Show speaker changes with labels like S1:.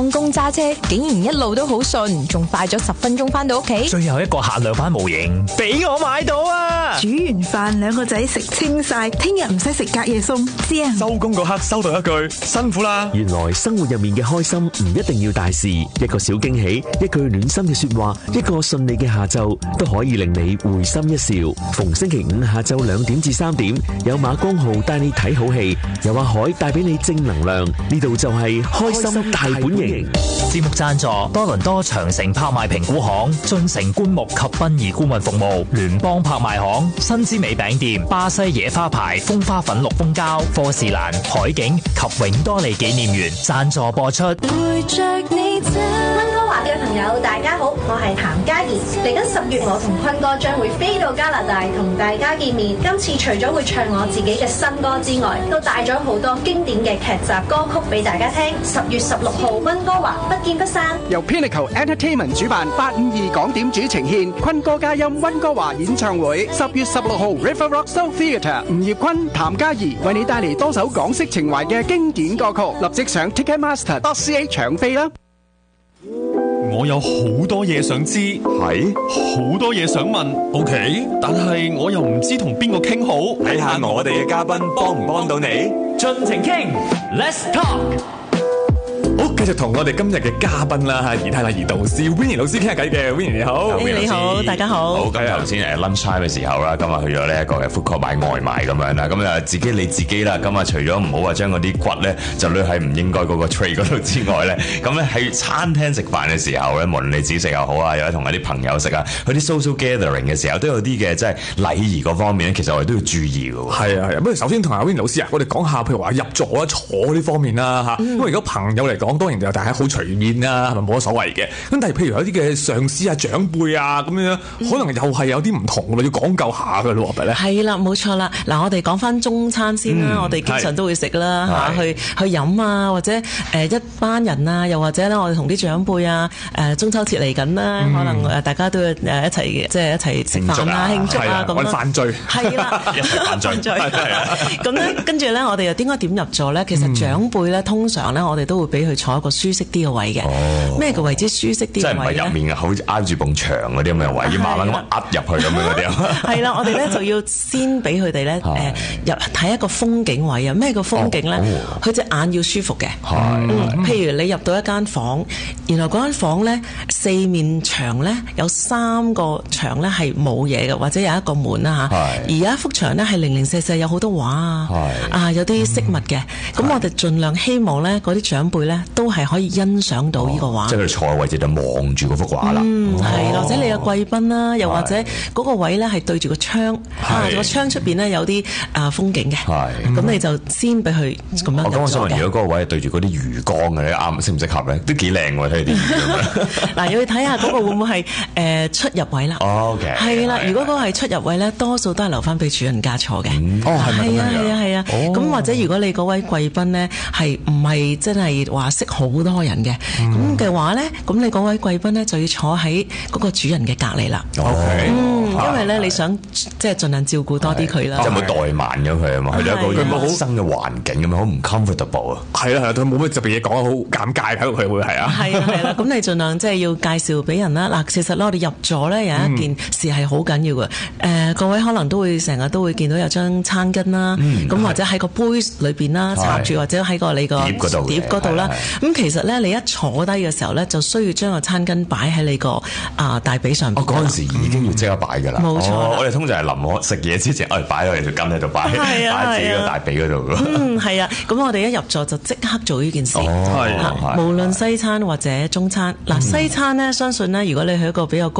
S1: 返工揸車，竟然一路都好順，仲快咗10分鐘返到屋企。
S2: 最後一個限量版模型俾我買到啊！
S3: 煮完飯兩個仔食清晒，聽日唔使食隔夜餸，正。
S4: 收工嗰刻收到一句辛苦啦。
S5: 原來生活入面嘅開心唔一定要大事，一個小驚喜，一句暖心嘅說話，一個順利嘅下晝，都可以令你會心一笑。逢星期五下晝2點至3點，有馬光浩帶你睇好戲，有阿海帶俾你正能量。呢度就係開心大本營。
S2: 節目贊助多倫多長城拍賣評估行、進城棺木及殯儀顧問服務、聯邦拍賣行、新之美餅店、巴西野花牌風花粉綠蜂膠、科士蘭、海景及永多利紀念園贊助播出。
S6: 陪着你走。溫哥華嘅朋友大家好，我係譚嘉儀。嚟緊10月，我同坤哥將會飛到加拿大同大家見面。今次除咗會唱我自己嘅新歌之外，都帶咗好多經典嘅劇集歌曲俾大家聽。10月16號溫哥華不見不散。
S7: 由 Pinnacle Entertainment 主辦852港點主呈獻坤歌佳音溫哥華演唱會。10月16號 River Rock Soul Theatre， 吳業坤、譚嘉儀為你帶嚟多首港式情懷嘅經典歌曲。立即上 Ticketmaster.ca 搶飛啦！
S4: 我有好多嘢想知，係好多嘢想問。OK， 但係我又唔知同邊個傾好。睇下我哋嘅嘉賓幫唔幫到你。
S2: 盡情傾 ，Let's talk。
S4: 好，繼續同我哋今日嘅嘉賓啦嚇，儀態禮儀導師 Winnie 老師傾下偈嘅。Winnie 你好，
S8: 你好，大家好。
S9: 好，咁頭先lunch time 嘅時候啦，今日去咗呢一個嘅 food court 買外賣咁樣啦，咁啊自己啦，咁啊除咗唔好話將嗰啲骨咧就擸喺唔應該嗰個 tray 嗰度之外咧，咁咧喺餐廳食飯嘅時候咧，無論你自己食又好啊，又或者同啲朋友食啊，去啲 social gathering 嘅時候，都有啲嘅即係禮儀嗰方面咧，其實我哋都要注意嘅喎。
S4: 係啊，不如首先同阿 Winnie 老師啊，我哋講下譬如話入座啊、坐呢方面啦嚇。因為如果朋友嚟講，當然就大家好隨便啦，係咪冇乜所謂嘅？咁但係譬如有啲嘅上司啊、長輩啊咁樣，可能又係有啲唔同嘅，要講究下嘅咯，係咪咧？
S8: 係啦，冇錯啦。嗱，我哋講翻中餐先啦，我哋經常都會食啦嚇，去飲啊，或者一班人啊，又或者咧，我哋同啲長輩啊，中秋節嚟緊啦，可能大家都要一齊即係一齊食飯啊、慶祝啊咁樣。
S4: 飯聚係
S8: 啦，
S9: 一齊飯聚。
S8: 咁咧，跟住咧，我哋又應該點入座咧？其實長輩咧，通常咧，我哋都會俾佢坐一個舒適啲嘅位嘅。咩叫為之舒適啲嘅位咧？即係唔係入面好似挨住埲牆嗰啲咁嘅位，要慢慢咁壓入去咁樣嗰啲啊？係啦，我哋咧就要先俾佢哋咧入睇一個風景位啊！咩叫風景咧？佢隻眼要舒服嘅。譬如你入到一間房，然後嗰間房咧4面牆咧有3個牆咧係冇嘢嘅，或者有一個門啦嚇。而有一幅牆咧係零零舍舍有好多畫啊，有啲飾物嘅。咁我哋盡量希望咧嗰啲長輩咧都係可以欣賞到呢個畫。
S9: 即係佢坐嘅位置就望住嗰幅畫啦。
S8: 係，或者你嘅貴賓啦，又或者嗰個位咧係對住個窗，個窗出邊咧有啲風景嘅。咁你就先俾佢咁樣入座嘅。我
S9: 想問，如果嗰個位係對住嗰啲魚缸嘅咧，啱適唔適合咧？都幾靚喎，睇啲魚。
S8: 嗱，要去睇下嗰個會唔會係出入位啦。
S9: OK。係
S8: 啦，如果嗰個係出入位咧，多數都係留翻俾主人家坐嘅。係啊。咁或者如果你嗰位貴賓咧係唔係真係話識好多人嘅，咁嘅話咧，咁你嗰位貴賓咧就要坐喺嗰個主人嘅隔離啦。因為咧你想即係盡量照顧多啲佢啦。
S9: 即係唔好怠慢咗佢啊嘛，佢哋一個陌生嘅環境咁樣好唔 comfortable 啊。
S4: 係啦，佢冇乜特別嘢講，好尷尬喺度，佢會係啊。
S8: 係啦，咁你盡量即係要介紹俾人啦。嗱，其實咧我哋入座咧有一件事係好緊要嘅。各位可能都會成日都會見到有張餐巾啦，咁或者喺個杯裏邊啦插住，或者喺個你個碟嗰度啦。咁其實咧你一坐低嘅時候咧，就需要將個餐巾擺喺你個大髀上邊。
S9: 嗰陣時已經要即刻擺㗎啦。
S8: 冇錯。
S9: 我哋通常係臨我食嘢之前，擺落嚟條巾喺度擺自己個大髀嗰度。
S8: 係啊，咁我哋一入座就即刻做呢件事。無論西餐或者中餐。嗱，西餐咧，相信咧，如果你去一個比較